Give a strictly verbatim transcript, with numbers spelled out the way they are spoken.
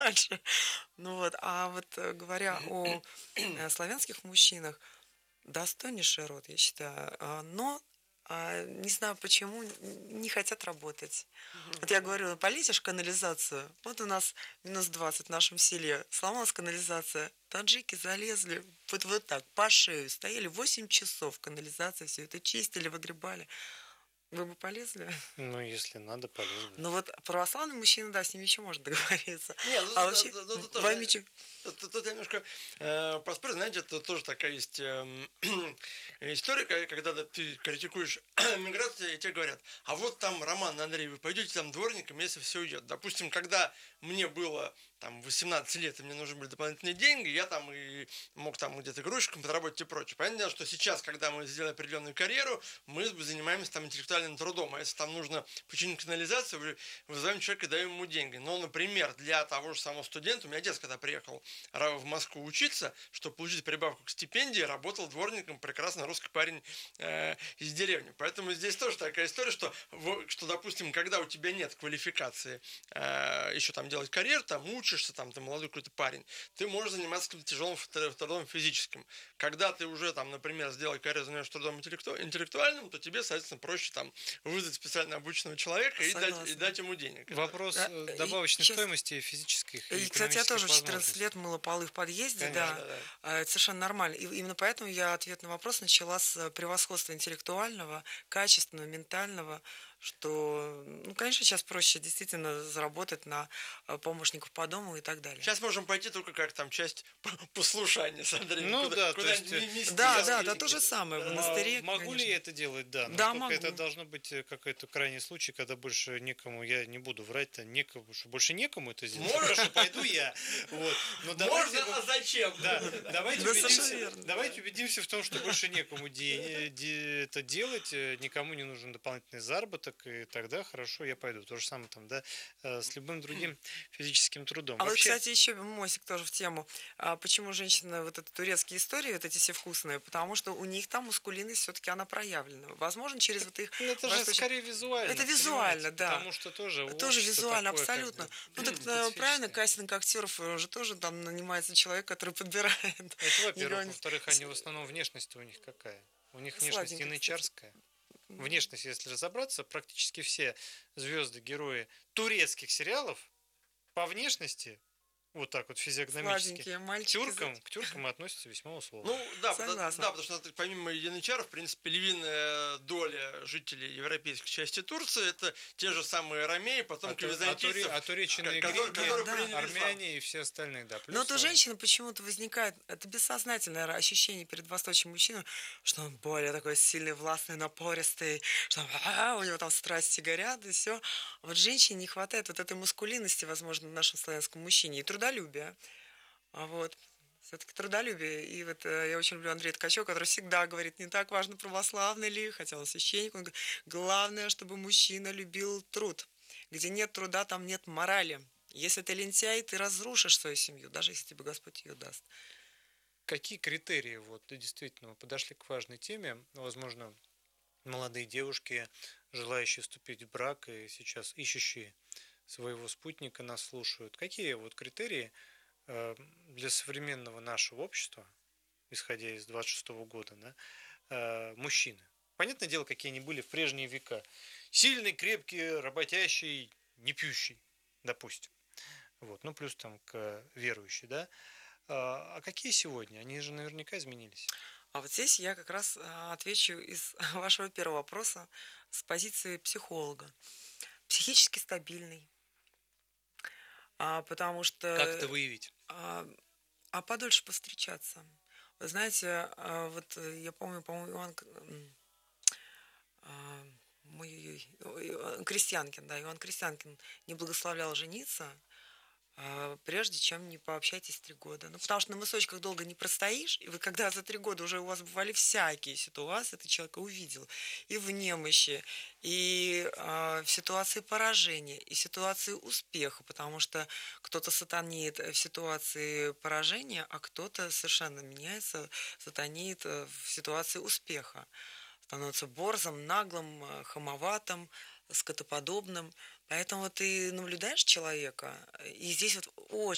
дальше. Ну вот, а вот э, говоря о э, славянских мужчинах, достойнейший род, я считаю, а, но а, не знаю почему н- не хотят работать. Вот я говорю, полезешь в канализацию, вот у нас минус двадцать в нашем селе, сломалась канализация, таджики залезли вот, вот так, по шею, стояли восемь часов в канализации, все это чистили, выгребали. Вы бы полезли? Ну, если надо, полез бы. Ну вот православный мужчина, да, с ними еще можно договориться. Не, ну, А да, вообще, да, да, тут в тоже, Амиче... тут, тут- тут я немножко э, поспорю, знаете, это тоже такая есть эм, история, ка- когда да, ты критикуешь миграцию, и тебе говорят, а вот там, Роман, Андрей, вы пойдете там дворником, если все уйдет. Допустим, когда мне было там восемнадцать лет, и мне нужны были дополнительные деньги, я там и мог там где-то грузчиком подработать и прочее. Понятное дело, что сейчас, когда мы сделали определенную карьеру, мы занимаемся там интеллектуальным трудом, а если там нужно починить канализацию, вызываем человека и даем ему деньги. Но, например, для того же самого студента, у меня отец, когда приехал в Москву учиться, чтобы получить прибавку к стипендии, работал дворником, прекрасный русский парень э, из деревни. Поэтому здесь тоже такая история, что, что допустим, когда у тебя нет квалификации э, еще там делать карьеру, там учишься, там ты молодой какой-то парень, ты можешь заниматься каким-то тяжелым трудом физическим. Когда ты уже там, например, сделал карьеру, занимаешься трудом интеллектуальным, то тебе, соответственно, проще там вызвать специально обученного человека и дать, и дать ему денег. Вопрос Да, э, и добавочной сейчас- стоимости физических и И, кстати, я экономических тоже в четырнадцать возможностей. лет мыла полы в подъезде, Конечно, да. да, да. А, Это совершенно нормально. И именно поэтому я ответ на вопрос начала с превосходства интеллектуального, качественного, ментального, что, ну, конечно, сейчас проще действительно заработать на а, помощников по дому и так далее. Сейчас можем пойти только как там часть послушания с Андреем. Ну куда, да, куда то есть, не нести Да, деньги. да, да, то же самое. В Да. монастыре, А могу ли конечно. я это делать? Да. Но Да, только могу. это должно быть э, какой-то крайний случай, когда больше некому, я не буду врать-то, некому, что больше некому это сделать. Можно? Хорошо, пойду я. Вот. Но давайте Можно, вот- а зачем? Да, давайте Да, совершенно убедимся, верно. давайте убедимся в том, что больше некому де- де- это делать, э, никому не нужен дополнительный заработок, и тогда хорошо, я пойду. То же самое там, да, э, с любым другим физическим трудом. А вот, Вообще, кстати, еще мостик тоже в тему. А почему женщины, вот это турецкие истории, вот эти все вкусные? Потому что у них там мускулинность все-таки она проявлена. Возможно, через вот их... ну, это же восточный- скорее визуально. Это визуально, понимаете, да. Потому что тоже Тоже общество визуально, такое, как бы, абсолютно. Ну так э, специфическое. правильно, кастинг актеров уже тоже там нанимается человек, который подбирает. Это, Не во-первых. говорю, Во-вторых, они в основном внешность у них какая? У них внешность Сладенькая, янычарская. Внешность, если разобраться, практически все звезды, герои турецких сериалов по внешности, вот так вот физиогномически, Сладенькие к мальчики. тюркам, к тюркам относятся весьма условно. Ну, да, потому, Согласна. да, потому что помимо янычаров, в принципе, львиная доля жителей европейской части Турции это те же самые арамеи, потомки а, ту- а, туре- византийцев, а туречины, ко- греки, которые Да. приняли ислам. армяне и все остальные, да. Но вот у плюс, женщины почему-то возникает это бессознательное ощущение перед восточным мужчиной, что он более такой сильный, властный, напористый, что а, у него там страсти горят, и все. Вот женщине не хватает вот этой мускулинности, возможно, в нашем славянском мужчине, и трудолюбия. А вот все-таки трудолюбие. И вот э, я очень люблю Андрея Ткачева, который всегда говорит, не так важно, православный ли, хотя он священник, он говорит, главное, чтобы мужчина любил труд. Где нет труда, там нет морали. Если ты лентяй, ты разрушишь свою семью, даже если тебе Господь ее даст. какие критерии, вот действительно, вы подошли к важной теме, возможно, молодые девушки, желающие вступить в брак и сейчас ищущие своего спутника нас слушают. Какие вот критерии э, для современного нашего общества, исходя из двадцать шестого года, да, э, мужчины? Понятное дело, какие они были в прежние века. Сильный, крепкий, работящий, не пьющий, допустим. Вот, ну плюс там к верующий, да. А а какие сегодня? Они же наверняка изменились. А вот здесь я как раз а, отвечу из вашего первого вопроса с позиции психолога. Психически стабильный. А, потому что... Как это выявить? А, а подольше повстречаться. Вы знаете, а, вот э, я помню, по-моему, Иван К- м, а, ой, ой, ой, Крестьянкин, да, Иван Крестьянкин не благословлял жениться, а, прежде чем не пообщайтесь три года. Ну, потому что на мысочках долго не простоишь, и вы когда за три года уже у вас бывали всякие ситуации, ты человека увидел и в немощи, и а, в ситуации поражения, и в ситуации успеха, потому что кто-то сатанеет в ситуации поражения, а кто-то совершенно меняется, сатанеет э, в ситуации успеха. Становится борзым, наглым, э, хамоватым, скотоподобным. Поэтому ты наблюдаешь человека, и здесь вот очень